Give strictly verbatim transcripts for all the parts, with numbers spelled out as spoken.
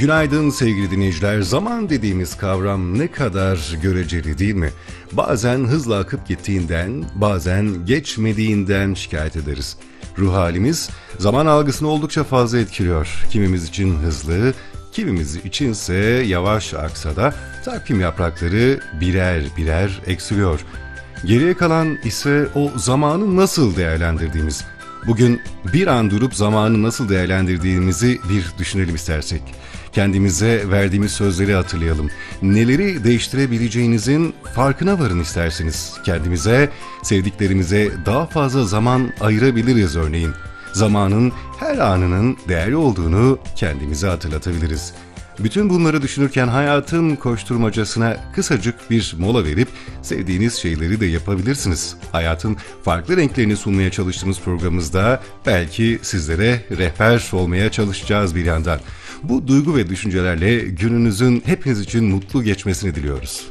Günaydın sevgili dinleyiciler. Zaman dediğimiz kavram ne kadar göreceli değil mi? Bazen hızla akıp gittiğinden, bazen geçmediğinden şikayet ederiz. Ruh halimiz zaman algısını oldukça fazla etkiliyor. Kimimiz için hızlı, kimimiz içinse yavaş aksa da takvim yaprakları birer birer eksiliyor. Geriye kalan ise o zamanı nasıl değerlendirdiğimiz. Bugün bir an durup zamanı nasıl değerlendirdiğimizi bir düşünelim istersek. Kendimize verdiğimiz sözleri hatırlayalım. Neleri değiştirebileceğinizin farkına varın isterseniz. Kendimize, sevdiklerimize daha fazla zaman ayırabiliriz örneğin. Zamanın her anının değerli olduğunu kendimize hatırlatabiliriz. Bütün bunları düşünürken hayatın koşturmacasına kısacık bir mola verip sevdiğiniz şeyleri de yapabilirsiniz. Hayatın farklı renklerini sunmaya çalıştığımız programımızda belki sizlere rehber olmaya çalışacağız bir yandan. Bu duygu ve düşüncelerle gününüzün hepiniz için mutlu geçmesini diliyoruz.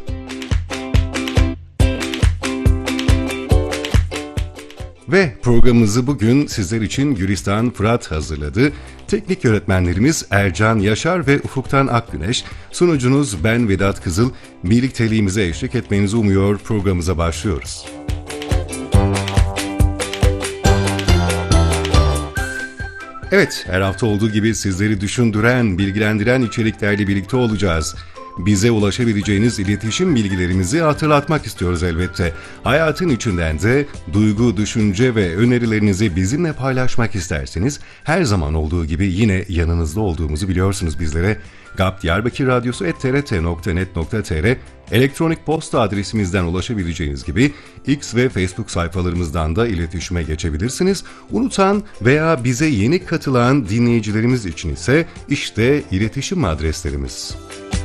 Ve programımızı bugün sizler için Gülistan Fırat hazırladı. Teknik yönetmenlerimiz Ercan Yaşar ve Ufuktan Akgüneş. Sunucunuz ben Vedat Kızıl. Birlikteliğimize eşlik etmenizi umuyor. Programımıza başlıyoruz. Evet, her hafta olduğu gibi sizleri düşündüren, bilgilendiren içeriklerle birlikte olacağız. Bize ulaşabileceğiniz iletişim bilgilerimizi hatırlatmak istiyoruz elbette. Hayatın içinden de duygu, düşünce ve önerilerinizi bizimle paylaşmak isterseniz her zaman olduğu gibi yine yanınızda olduğumuzu biliyorsunuz bizlere. gap diyarbakır radyosu et t r t nokta net nokta t r elektronik posta adresimizden ulaşabileceğiniz gibi X ve Facebook sayfalarımızdan da iletişime geçebilirsiniz. Unutan veya bize yeni katılan dinleyicilerimiz için ise işte iletişim adreslerimiz.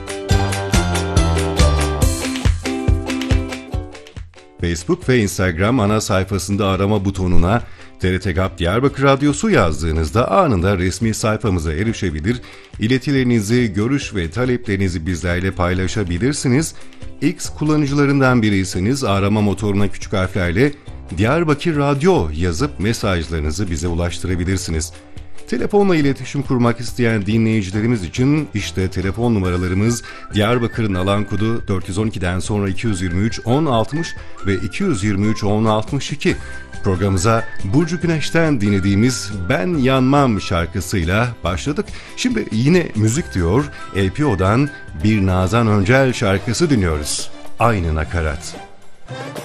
Facebook ve Instagram ana sayfasında arama butonuna T R T Gap Diyarbakır Radyosu yazdığınızda anında resmi sayfamıza erişebilir, iletilerinizi, görüş ve taleplerinizi bizlerle paylaşabilirsiniz. X kullanıcılarından biriyseniz arama motoruna küçük harflerle Diyarbakır Radyo yazıp mesajlarınızı bize ulaştırabilirsiniz. Telefonla iletişim kurmak isteyen dinleyicilerimiz için işte telefon numaralarımız Diyarbakır'ın alan kodu dört yüz on ikiden sonra iki yüz yirmi üç on altmış ve iki yüz yirmi üç on altmış iki. Programımıza Burcu Güneş'ten dinlediğimiz Ben Yanmam şarkısıyla başladık. Şimdi yine müzik diyor, L P O'dan bir Nazan Öncel şarkısı dinliyoruz. Aynı nakarat.